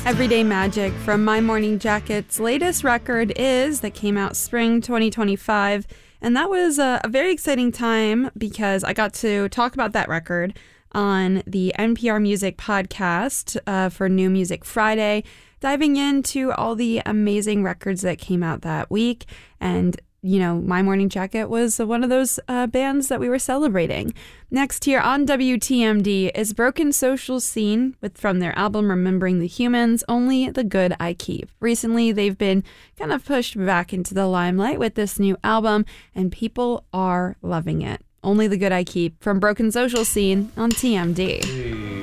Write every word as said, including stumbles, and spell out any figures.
Everyday Magic from My Morning Jacket's latest record is that came out spring twenty twenty-five. And that was a, a very exciting time because I got to talk about that record on the N P R Music podcast uh, for New Music Friday, diving into all the amazing records that came out that week. And you know, My Morning Jacket was one of those uh, bands that we were celebrating. Next here on W T M D is Broken Social Scene with from their album Remembering the Humans, Only the Good I Keep. Recently, they've been kind of pushed back into the limelight with this new album, and people are loving it. Only the Good I Keep from Broken Social Scene on T M D.